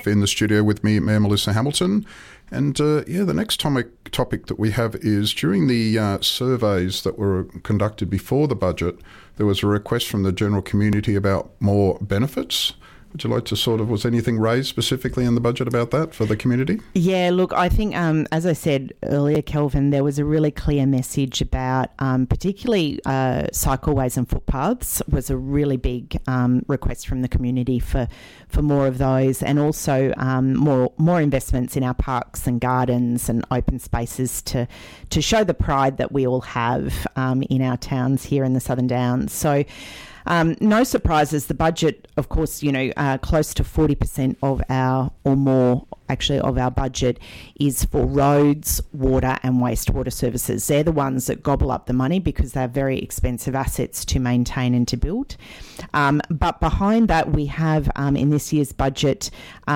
have in the studio with me Mayor Melissa Hamilton. And the next topic that we have is during the surveys that were conducted before the budget, there was a request from the general community about more benefits. Would you like to was anything raised specifically in the budget about that for the community? Yeah, look, I think, as I said earlier, Kelvin, there was a really clear message about particularly cycleways and footpaths was a really big request from the community for more of those, and also more investments in our parks and gardens and open spaces to show the pride that we all have in our towns here in the Southern Downs. So no surprises. The budget, of course, close to 40% of our budget is for roads, water and wastewater services. They're the ones that gobble up the money because they're very expensive assets to maintain and to build. But behind that, we have in this year's budget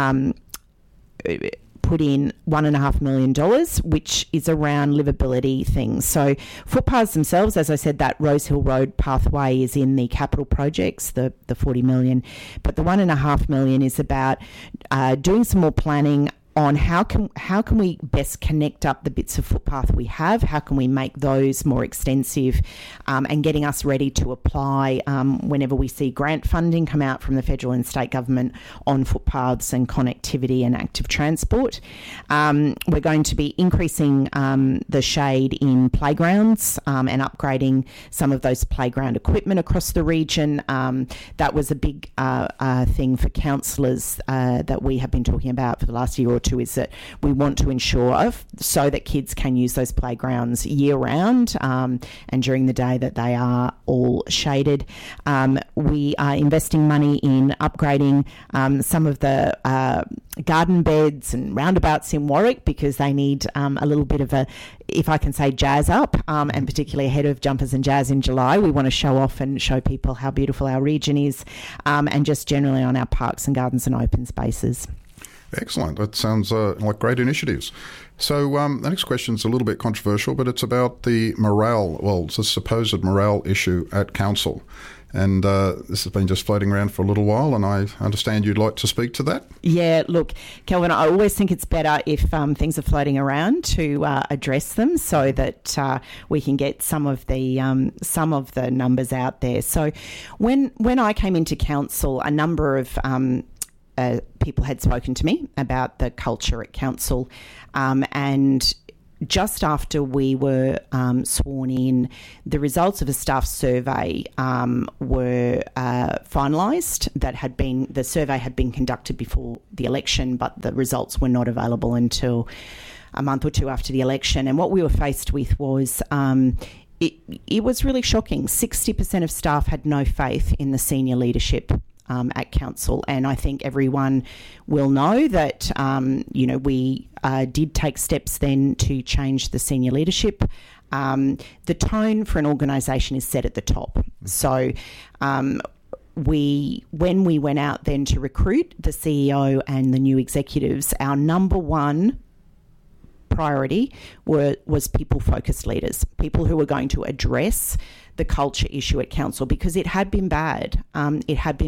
put in $1.5 million, which is around livability things. So footpaths themselves, as I said, that Rosehill Road pathway is in the capital projects, the 40 million, but the $1.5 million is about doing some more planning on how can we best connect up the bits of footpath we have, how can we make those more extensive, and getting us ready to apply whenever we see grant funding come out from the federal and state government on footpaths and connectivity and active transport. We're going to be increasing the shade in playgrounds and upgrading some of those playground equipment across the region. That was a big thing for councillors that we have been talking about for the last year or two, is that we want to ensure so that kids can use those playgrounds year round and during the day that they are all shaded. We are investing money in upgrading some of the garden beds and roundabouts in Warwick because they need a little bit of a, if I can say, jazz up, and particularly ahead of Jumpers and Jazz in July. We want to show off and show people how beautiful our region is, and just generally on our parks and gardens and open spaces. Excellent. That sounds like great initiatives. So the next question is a little bit controversial, but it's about the it's a supposed morale issue at council. And this has been just floating around for a little while, and I understand you'd like to speak to that. Yeah, look, Kelvin, I always think it's better if things are floating around to address them so that we can get some of the numbers out there. So when I came into council, a number of people had spoken to me about the culture at council, and just after we were sworn in, the results of a staff survey were finalised. The survey had been conducted before the election, but the results were not available until a month or two after the election. And what we were faced with was it was really shocking. 60% of staff had no faith in the senior leadership at council, and I think everyone will know that we did take steps then to change the senior leadership. The tone for an organisation is set at the top. So when we went out then to recruit the CEO and the new executives, our number one priority was people-focused leaders, people who were going to address the culture issue at council, because it had been bad. And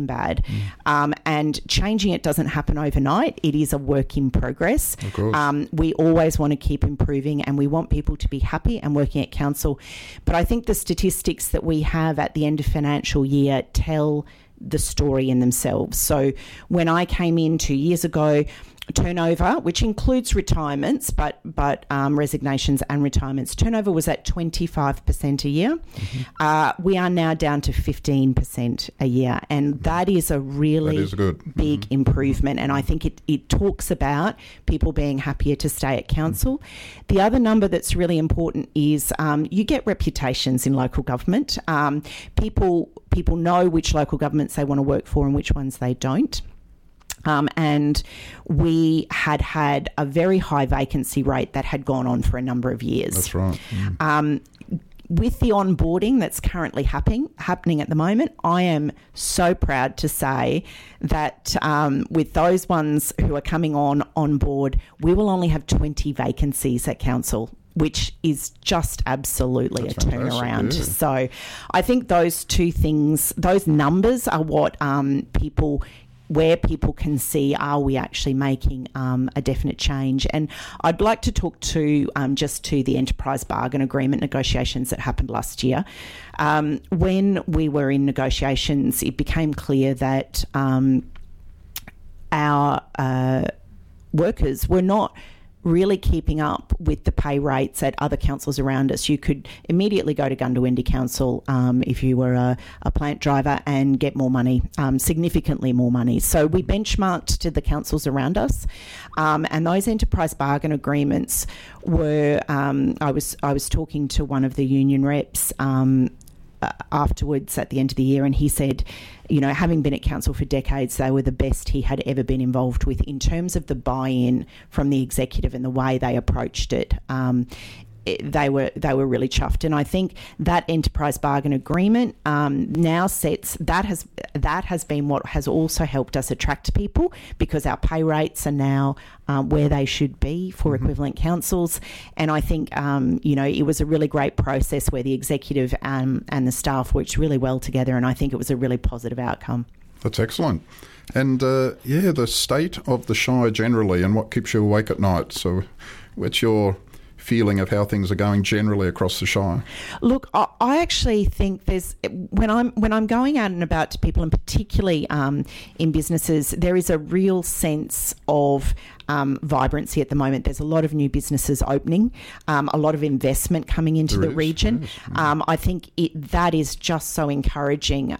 changing it doesn't happen overnight. It is a work in progress. Of course. We always want to keep improving, and we want people to be happy and working at council. But I think the statistics that we have at the end of financial year tell the story in themselves. So when I came in 2 years ago, turnover, which includes retirements, but resignations and retirements, turnover was at 25% a year. Mm-hmm. We are now down to 15% a year, and that is a really big improvement. And I think it talks about people being happier to stay at council. Mm-hmm. The other number that's really important is you get reputations in local government. People know which local governments they want to work for and which ones they don't. And we had a very high vacancy rate that had gone on for a number of years. That's right. With the onboarding that's currently happening at the moment, I am so proud to say that with those ones who are coming on board, we will only have 20 vacancies at council, which is just absolutely a turnaround. Yeah. So I think those two things, those numbers are what people where people can see, are we actually making a definite change? And I'd like to talk to just to the enterprise bargain agreement negotiations that happened last year. When we were in negotiations, it became clear that our workers were not really keeping up with the pay rates at other councils around us. You could immediately go to Goondiwindi Council if you were a plant driver and get more money, significantly more money. So we benchmarked to the councils around us, and those enterprise bargain agreements were. I was talking to one of the union reps afterwards at the end of the year, and he said, you know, having been at council for decades, they were the best he had ever been involved with in terms of the buy-in from the executive and the way they approached it. They were really chuffed, and I think that enterprise bargain agreement now sets that has been what has also helped us attract people, because our pay rates are now where they should be for equivalent councils. And I think you know, it was a really great process where the executive and the staff worked really well together, and I think it was a really positive outcome. That's excellent. And the state of the Shire generally, and what keeps you awake at night. So what's your feeling of how things are going generally across the Shire? Look, I actually think there's, when I'm going out and about to people, and particularly in businesses, there is a real sense of vibrancy at the moment. There's a lot of new businesses opening, a lot of investment coming into the region. I think that is just so encouraging.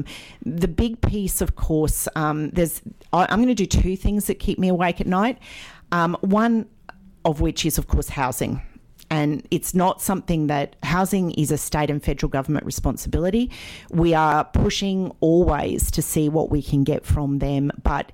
The big piece, of course, I'm going to do two things that keep me awake at night. One of which is, of course, housing. And it's not something that housing is a state and federal government responsibility. We are pushing always to see what we can get from them, but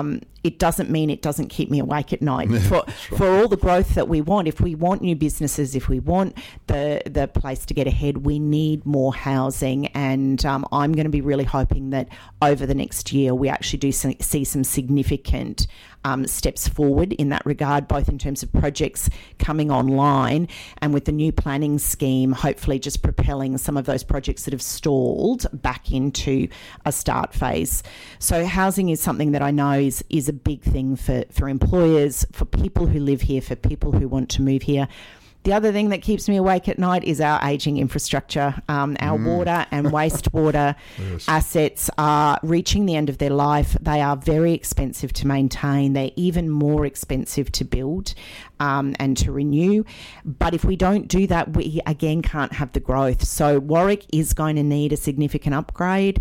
it doesn't mean it doesn't keep me awake at night. For all the growth that we want, if we want new businesses, if we want the place to get ahead, we need more housing. And I'm going to be really hoping that over the next year we actually do see some significant steps forward in that regard, both in terms of projects coming online and with the new planning scheme, hopefully just propelling some of those projects that have stalled back into a start phase. So housing is something that I know is a big thing for employers, for people who live here, for people who want to move here. The other thing that keeps me awake at night is our ageing infrastructure. Our water and wastewater assets are reaching the end of their life. They are very expensive to maintain. They're even more expensive to build and to renew. But if we don't do that, we again can't have the growth. So Warwick is going to need a significant upgrade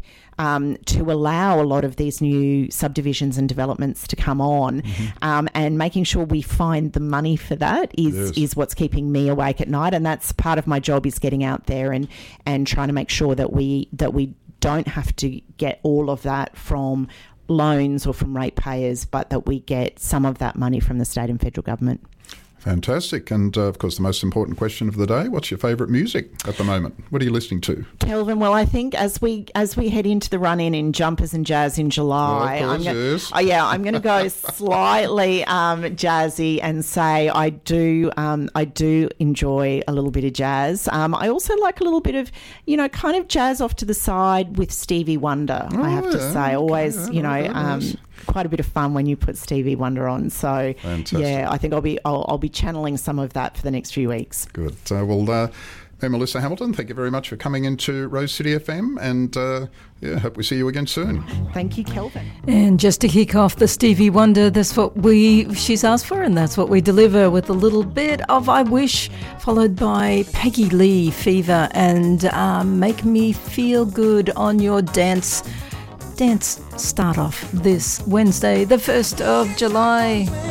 to allow a lot of these new subdivisions and developments to come on, and making sure we find the money for that is what's keeping me awake at night. And that's part of my job, is getting out there and trying to make sure that we don't have to get all of that from loans or from ratepayers, but that we get some of that money from the state and federal government. Fantastic. And, of course, the most important question of the day, what's your favourite music at the moment? What are you listening to? Kelvin, well, I think as we head into the run-in in Jumpers and Jazz in July, I'm going to go slightly jazzy and say I do enjoy a little bit of jazz. I also like a little bit of, kind of jazz off to the side with Stevie Wonder, I have to say. Always, quite a bit of fun when you put Stevie Wonder on. So, fantastic. Yeah, I think I'll be channeling some of that for the next few weeks. Good. Melissa Hamilton, thank you very much for coming into Rose City FM, and hope we see you again soon. Thank you, Kelvin. And just to kick off the Stevie Wonder, that's what she's asked for, and that's what we deliver, with a little bit of I Wish, followed by Peggy Lee, Fever, and Make Me Feel Good on your dance start off this Wednesday, the 1st of July.